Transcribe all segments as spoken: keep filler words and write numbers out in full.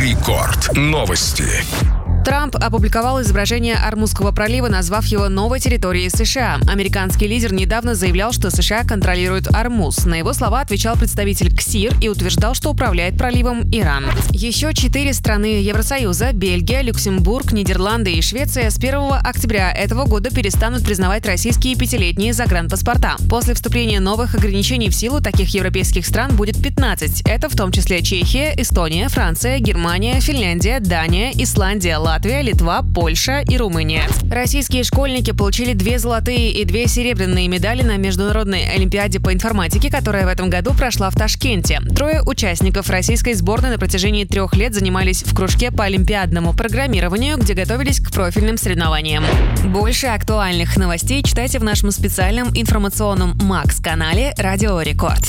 Рекорд. Новости. Трамп опубликовал изображение Ормузского пролива, назвав его новой территорией США. Американский лидер недавно заявлял, что США контролируют Ормуз. На его слова отвечал представитель КСИР и утверждал, что управляет проливом Иран. Еще четыре страны Евросоюза – Бельгия, Люксембург, Нидерланды и Швеция – с первого октября этого года перестанут признавать российские пятилетние загранпаспорта. После вступления новых ограничений в силу таких европейских стран будет пятнадцать. Это в том числе Чехия, Эстония, Франция, Германия, Финляндия, Дания, Исландия, Латвия, Литва, Польша и Румыния. Российские школьники получили две золотые и две серебряные медали на Международной олимпиаде по информатике, которая в этом году прошла в Ташкенте. Трое участников российской сборной на протяжении трех лет занимались в кружке по олимпиадному программированию, где готовились к профильным соревнованиям. Больше актуальных новостей читайте в нашем специальном информационном Макс-канале «Радио Рекорд».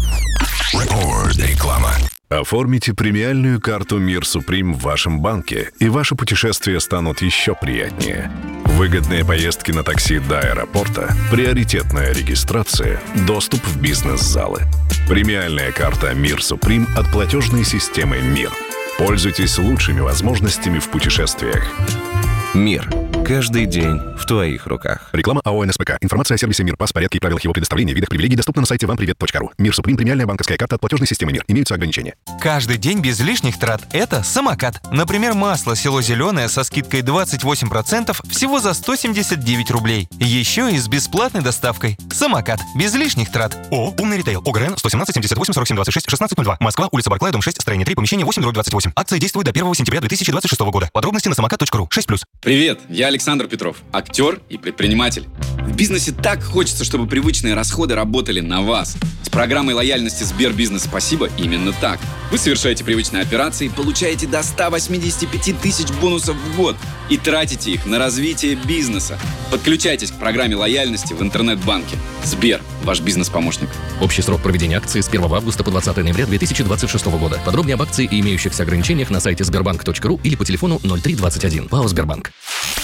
Рекорд. Реклама. Оформите премиальную карту «Мир Суприм» в вашем банке, и ваши путешествия станут еще приятнее. Выгодные поездки на такси до аэропорта, приоритетная регистрация, доступ в бизнес-залы. Премиальная карта «Мир Суприм» от платежной системы «Мир». Пользуйтесь лучшими возможностями в путешествиях. «Мир». Каждый день в твоих руках. Реклама АО эн эс пэ ка. Информация о сервисе «Мир», порядке и правилах его предоставления, видах привилегий доступна на сайте вам привет точка ру. «Мир Суприм» — премиальная банковская карта от платежной системы «Мир». Имеются ограничения. Каждый день без лишних трат – это самокат. Например, масло «Село Зеленое» со скидкой двадцать восемь процентов всего за сто семьдесят девять рублей. Еще и с бесплатной доставкой. Самокат. Без лишних трат. О, умный ритейл. ОГРН сто семнадцать семьдесят восемь сорок семь двадцать шесть шестнадцать ноль два. Москва, улица Барклая, дом шесть, строение три, помещение восемь двадцать восемь. Акция действует до первого сентября две тысячи двадцать шестого года. Подробности на самокат точка ру. шесть плюс. Привет, я Александр Петров, актер и предприниматель. В бизнесе так хочется, чтобы привычные расходы работали на вас. С программой лояльности Сбербизнес «Спасибо» именно так. Вы совершаете привычные операции, получаете до ста восьмидесяти пяти тысяч бонусов в год и тратите их на развитие бизнеса. Подключайтесь к программе лояльности в интернет-банке. Сбер – ваш бизнес-помощник. Общий срок проведения акции с первого августа по двадцатое ноября две тысячи двадцать шестого года. Подробнее об акции и имеющихся ограничениях на сайте сбербанк точка ру или по телефону ноль три двадцать один. ПАО «Сбербанк».